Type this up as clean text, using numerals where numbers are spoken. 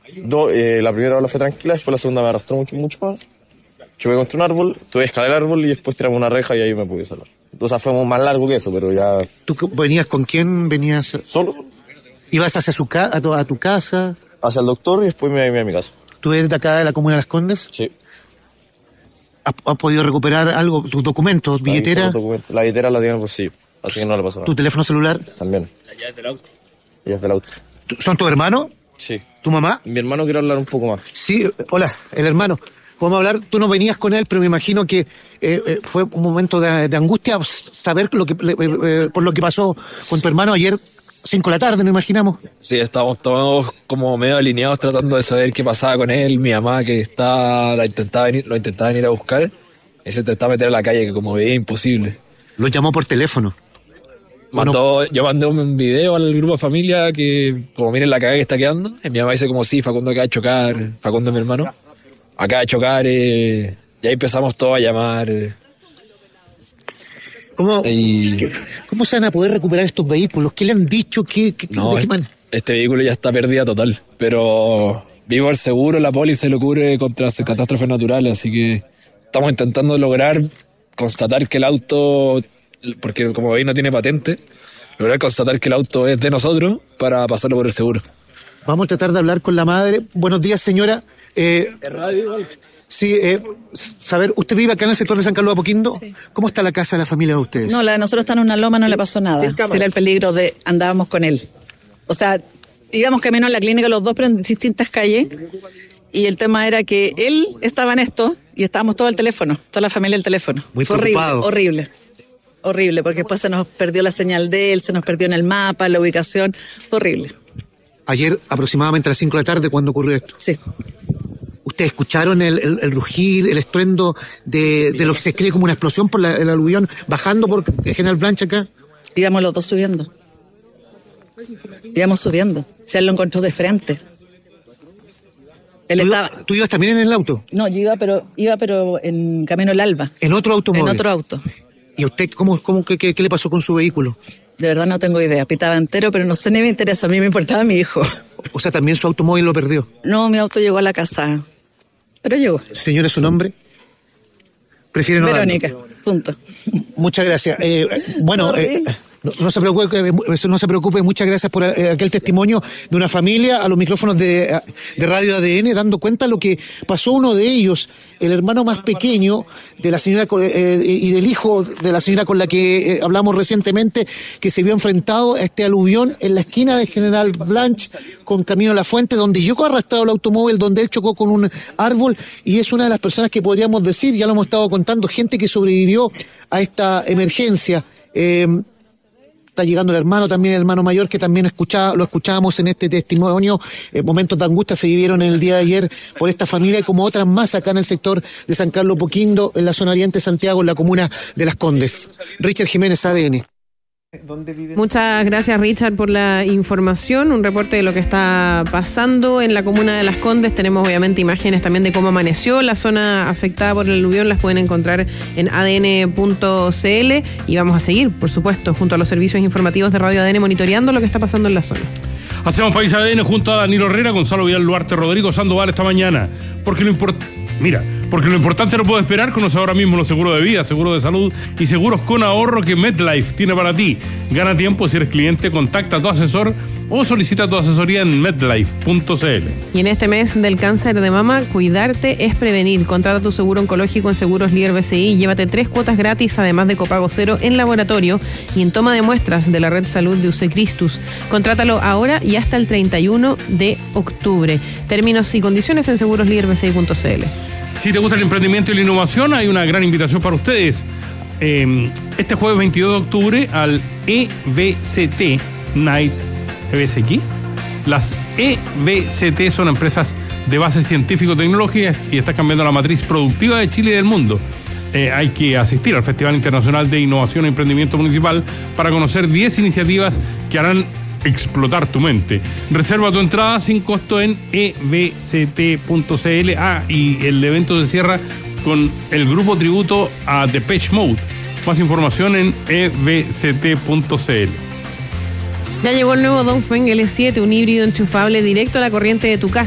La primera ola fue tranquila, después la segunda me arrastró mucho más. Choqué contra un árbol, tuve que escalar el árbol y después tiramos una reja y ahí me pude salvar. O sea, fue más largo que eso, pero ya... ¿Tú venías con quién? ¿Venías solo? ¿Ibas hacia a tu casa? Hacia el doctor y después me iba a mi casa. ¿Tú eres de acá de la comuna de Las Condes? Sí. ¿Has podido recuperar algo? ¿Tus documentos? ¿Billetera? La billetera la tiene en el bolsillo, así que no le pasó nada. ¿Tu teléfono celular? También. La llave del auto. Ella es del auto. ¿Son tus hermanos? Sí. ¿Tu mamá? Mi hermano quiere hablar un poco más. Sí, hola, el hermano. Podemos hablar, tú no venías con él, pero me imagino que fue un momento de angustia saber por lo que pasó con tu hermano ayer 5 de la tarde, nos imaginamos. Sí, estábamos todos como medio alineados tratando de saber qué pasaba con él. Mi mamá que lo intentaba venir a buscar y se intentaba meter a la calle, que como veía imposible. Lo llamó por teléfono. Yo mandé un video al grupo de familia que como miren la cagada que está quedando. Y mi mamá dice como sí, Facundo acaba de chocar, Facundo es mi hermano. Acaba de chocar, y ahí empezamos todos a llamar. ¿Cómo se van a poder recuperar estos vehículos? ¿Qué le han dicho? Este vehículo ya está pérdida total, pero vivo el seguro, la póliza se le cubre contra catástrofes naturales, así que estamos intentando lograr constatar que el auto, porque como veis no tiene patente, lograr constatar que el auto es de nosotros para pasarlo por el seguro. Vamos a tratar de hablar con la madre. Buenos días, señora. Sí, saber, ¿usted vive acá en el sector de San Carlos de Apoquindo? Sí. ¿Cómo está la casa de la familia de ustedes? No, la de nosotros está en una loma, no le pasó nada. Era el peligro andábamos con él. O sea, íbamos camino a la clínica los dos, pero en distintas calles. Y el tema era que él estaba en esto y estábamos todo el teléfono, toda la familia el teléfono. Muy Fue preocupado. Horrible, porque después se nos perdió la señal de él, se nos perdió en el mapa, la ubicación. Fue horrible. Ayer, aproximadamente a las 5 de la tarde, ¿cuándo ocurrió esto? Sí. ¿Ustedes escucharon el rugir, el estruendo de lo que se cree como una explosión por el aluvión bajando por General Blanch acá? Íbamos los dos subiendo. Si él lo encontró de frente. ¿Tú ibas también en el auto? No, yo iba pero en camino al Alba. ¿En otro automóvil? En otro auto. ¿Y a usted qué le pasó con su vehículo? De verdad no tengo idea. Pitaba entero, pero no sé ni me interesa. A mí me importaba mi hijo. O sea, también su automóvil lo perdió. No, mi auto llegó a la casa. Pero llegó. Señora, ¿su nombre? Prefiere no Verónica, punto. Muchas gracias. No se preocupe, muchas gracias por aquel testimonio de una familia a los micrófonos de Radio ADN, dando cuenta de lo que pasó uno de ellos, el hermano más pequeño de la señora y del hijo de la señora con la que hablamos recientemente, que se vio enfrentado a este aluvión en la esquina de General Blanch con camino a La Fuente, donde llegó arrastrado el automóvil, donde él chocó con un árbol, y es una de las personas que podríamos decir, ya lo hemos estado contando, gente que sobrevivió a esta emergencia. Está llegando el hermano mayor, que también lo escuchábamos en este testimonio. Momentos de angustia se vivieron el día de ayer por esta familia, como otras más acá en el sector de San Carlos Apoquindo, en la zona oriente de Santiago, en la comuna de Las Condes. Richard Jiménez, ADN. Muchas gracias, Richard, por la información. Un reporte de lo que está pasando en la comuna de Las Condes. Tenemos obviamente imágenes también de cómo amaneció la zona afectada por el aluvión. Las pueden encontrar en adn.cl y vamos a seguir, por supuesto, junto a los servicios informativos de Radio ADN, monitoreando lo que está pasando en la zona. Hacemos País ADN junto a Danilo Herrera, Gonzalo Vidal Luarte, Rodrigo Sandoval esta mañana. Porque lo importante no puede esperar. Conoce ahora mismo los seguros de vida, seguros de salud y seguros con ahorro que MetLife tiene para ti. Gana tiempo si eres cliente, contacta a tu asesor o solicita tu asesoría en metlife.cl. Y en este mes del cáncer de mama, cuidarte es prevenir. Contrata tu seguro oncológico en Seguros Líder BCI y llévate 3 cuotas gratis, además de copago cero en laboratorio y en toma de muestras de la Red Salud de UC Christus. Contrátalo ahora y hasta el 31 de octubre. Términos y condiciones en segurosliderbci.cl. Si te gusta el emprendimiento y la innovación, hay una gran invitación para ustedes. Este jueves 22 de octubre al EVCT Night. ¿EVCT? Las EVCT son empresas de base científico-tecnológica y están cambiando la matriz productiva de Chile y del mundo. Hay que asistir al Festival Internacional de Innovación e Emprendimiento Municipal para conocer 10 iniciativas que harán explotar tu mente. Reserva tu entrada sin costo en evct.cl. Y el evento se cierra con el grupo tributo a Depeche Mode. Más información en evct.cl. Ya llegó el nuevo Dongfeng L7, un híbrido enchufable directo a la corriente de tu casa.